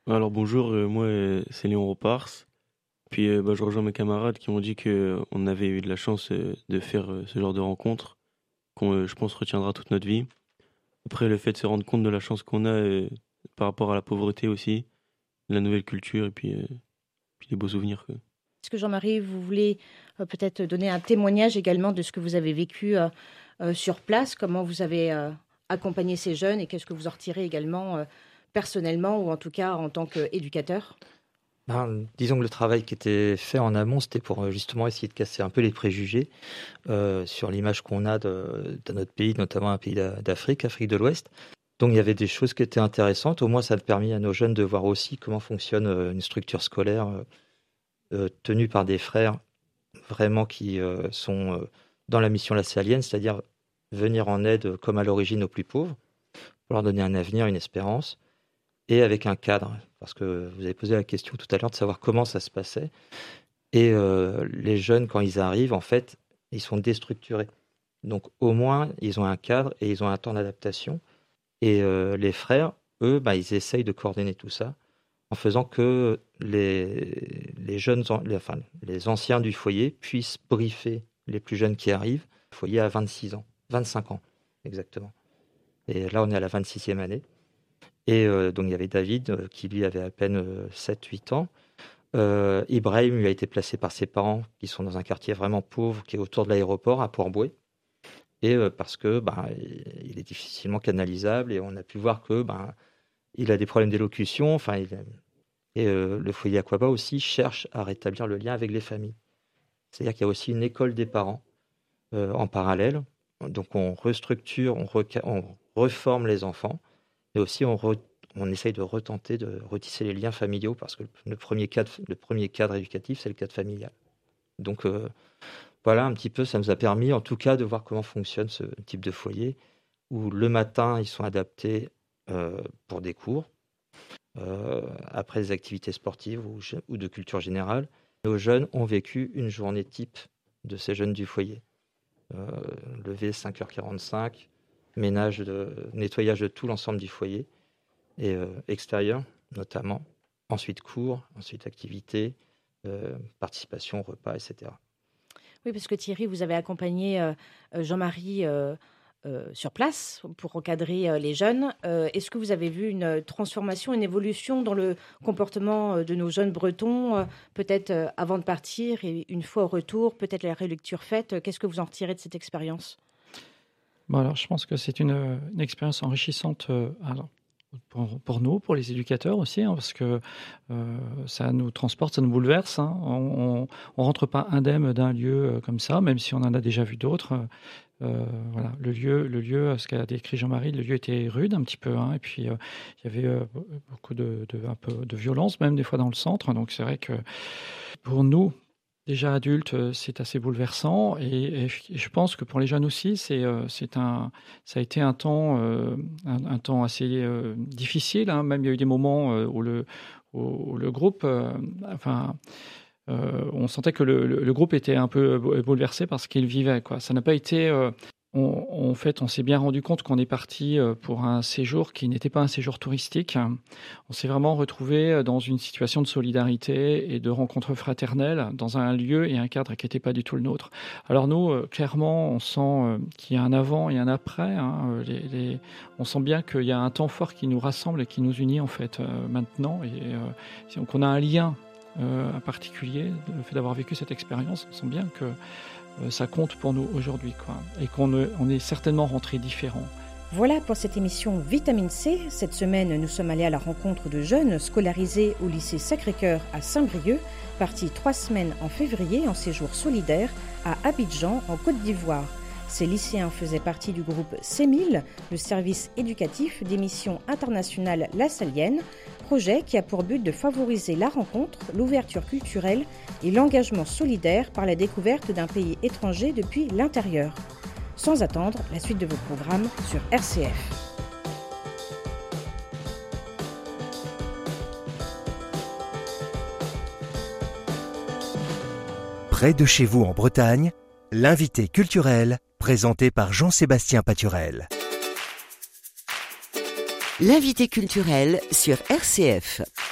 Alors bonjour, moi c'est Léon Repars. Puis je rejoins mes camarades qui m'ont dit que on avait eu de la chance de faire ce genre de rencontre qu'on, je pense, retiendra toute notre vie. Après, le fait de se rendre compte de la chance qu'on a par rapport à la pauvreté aussi, la nouvelle culture et puis les beaux souvenirs, quoi. Est-ce que Jean-Marie, vous voulez peut-être donner un témoignage également de ce que vous avez vécu sur place, comment vous avez accompagné ces jeunes et qu'est-ce que vous en retirez également personnellement ou en tout cas en tant qu'éducateur? Disons que le travail qui était fait en amont, c'était pour justement essayer de casser un peu les préjugés sur l'image qu'on a de notre pays, notamment un pays d'Afrique, Afrique de l'Ouest. Donc il y avait des choses qui étaient intéressantes. Au moins, ça a permis à nos jeunes de voir aussi comment fonctionne une structure scolaire tenue par des frères vraiment qui sont dans la mission lassalienne, c'est-à-dire venir en aide comme à l'origine aux plus pauvres, pour leur donner un avenir, une espérance, et avec un cadre. Parce que vous avez posé la question tout à l'heure de savoir comment ça se passait. Et les jeunes, quand ils arrivent, en fait, ils sont déstructurés. Donc au moins, ils ont un cadre et ils ont un temps d'adaptation. Et les frères, eux, ils essayent de coordonner tout ça en faisant que les jeunes, les anciens du foyer puissent briefer les plus jeunes qui arrivent. Le foyer a 26 ans, 25 ans exactement. Et là, on est à la 26e année. Et donc, il y avait David qui, lui, avait à peine 7-8 ans. Ibrahim lui a été placé par ses parents qui sont dans un quartier vraiment pauvre qui est autour de l'aéroport à Port-Bouët. Et parce que il est difficilement canalisable et on a pu voir que il a des problèmes d'élocution. Le foyer Aquaba aussi cherche à rétablir le lien avec les familles. C'est-à-dire qu'il y a aussi une école des parents en parallèle. Donc on restructure, on reforme les enfants, mais aussi on essaye de retenter de retisser les liens familiaux parce que le premier cadre éducatif, c'est le cadre familial. Donc voilà, un petit peu, ça nous a permis en tout cas de voir comment fonctionne ce type de foyer où le matin, ils sont adaptés pour des cours, après des activités sportives ou de culture générale. Nos jeunes ont vécu une journée type de ces jeunes du foyer. Lever 5h45, nettoyage de tout l'ensemble du foyer et extérieur notamment. Ensuite cours, ensuite activités, participation, repas, etc. Oui, parce que Thierry, vous avez accompagné Jean-Marie sur place pour encadrer les jeunes. Est-ce que vous avez vu une transformation, une évolution dans le comportement de nos jeunes Bretons, peut-être avant de partir et une fois au retour, peut-être la relecture faite? Qu'est-ce que vous en retirez de cette expérience? Alors, je pense que c'est une expérience enrichissante alors, pour nous, pour les éducateurs aussi, hein, parce que ça nous transporte, ça nous bouleverse. Hein. On ne rentre pas indemne d'un lieu comme ça, même si on en a déjà vu d'autres. Voilà, le lieu, ce qu'a décrit Jean-Marie, le lieu était rude un petit peu, hein, et puis il y avait beaucoup un peu de violence même des fois dans le centre. Donc c'est vrai que pour nous, déjà adultes, c'est assez bouleversant et je pense que pour les jeunes aussi, ça a été un temps assez difficile, hein. Même il y a eu des moments où le groupe, on sentait que le groupe était un peu bouleversé par ce qu'il vivait, quoi. Ça n'a pas été, en fait, on s'est bien rendu compte qu'on est parti pour un séjour qui n'était pas un séjour touristique. On s'est vraiment retrouvé dans une situation de solidarité et de rencontre fraternelle dans un lieu et un cadre qui n'était pas du tout le nôtre. Alors nous, clairement, on sent qu'il y a un avant et un après, hein. On sent bien qu'il y a un temps fort qui nous rassemble et qui nous unit en fait maintenant. Et donc on a un lien en particulier, le fait d'avoir vécu cette expérience, on sent bien que ça compte pour nous aujourd'hui, quoi, et on est certainement rentrés différents. Voilà pour cette émission Vitamine C. Cette semaine, nous sommes allés à la rencontre de jeunes scolarisés au lycée Sacré-Cœur à Saint-Brieuc, partis 3 semaines en février en séjour solidaire à Abidjan, en Côte d'Ivoire. Ces lycéens faisaient partie du groupe CEMIL, le service éducatif des missions internationales lassaliennes, projet qui a pour but de favoriser la rencontre, l'ouverture culturelle et l'engagement solidaire par la découverte d'un pays étranger depuis l'intérieur. Sans attendre, la suite de vos programmes sur RCF. Près de chez vous en Bretagne, l'invité culturel présenté par Jean-Sébastien Paturel. L'invité culturel sur RCF.